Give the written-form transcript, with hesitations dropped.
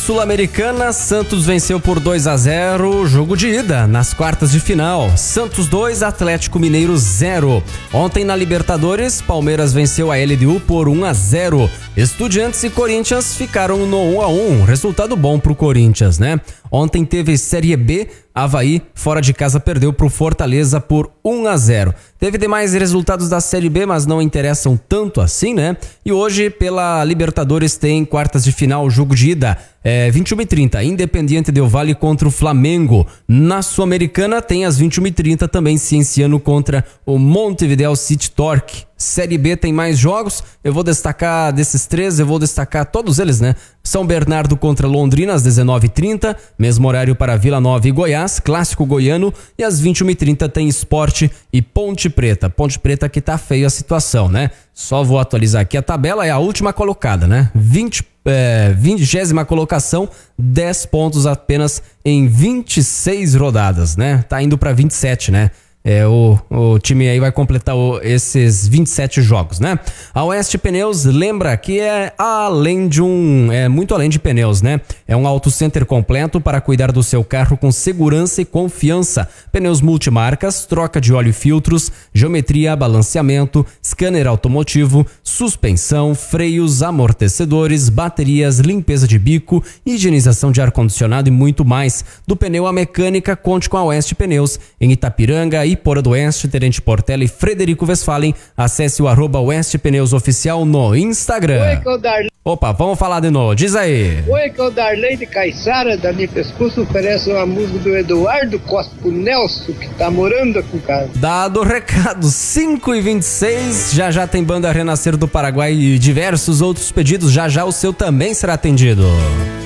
Sul-Americana, Santos venceu por 2-0, jogo de ida nas quartas de final. Santos 2, Atlético Mineiro 0. Ontem na Libertadores, Palmeiras venceu a LDU por 1-0. Estudiantes e Corinthians ficaram no 1-1, resultado bom pro Corinthians, né? Ontem teve Série B, Avaí fora de casa perdeu pro Fortaleza por 1-0. Teve demais resultados da Série B, mas não interessam tanto assim, né? E hoje pela Libertadores tem quartas de final, jogo de ida, 21h30, Independiente Del Valle contra o Flamengo. Na Sul-Americana tem às 21h30 também Cienciano contra o Montevideo City Torque. Série B tem mais jogos, eu vou destacar desses três, eu vou destacar todos eles, né? São Bernardo contra Londrina às 19h30, mesmo horário para Vila Nova e Goiás, clássico goiano, e às 21h30 tem Sport e Ponte Preta. Ponte Preta que tá feia a situação, né? Só vou atualizar aqui a tabela, é a última colocada, né? 20ª colocação, 10 pontos apenas em 26 rodadas, né? Tá indo para 27, né? O time aí vai completar esses 27 jogos, né? A Oeste Pneus lembra que é muito além de pneus, né? É um auto center completo para cuidar do seu carro com segurança e confiança. Pneus multimarcas, troca de óleo e filtros, geometria, balanceamento, scanner automotivo, suspensão, freios, amortecedores, baterias, limpeza de bico, higienização de ar-condicionado e muito mais. Do pneu à mecânica, conte com a Oeste Pneus em Itapiranga, Ipora do Oeste, Terente Portela e Frederico Westphalen. Acesse o @Oeste Pneus Oficial no Instagram. Oi, que é o Darley. Opa, vamos falar de novo, diz aí. Oi, que é o Darley de Caiçara, da minha pescoço, oferece uma música do Eduardo Costa pro Nelson, que tá morando aqui em casa. Dado o recado, 5h26, já tem banda Renascer do Paraguai e diversos outros pedidos, já o seu também será atendido.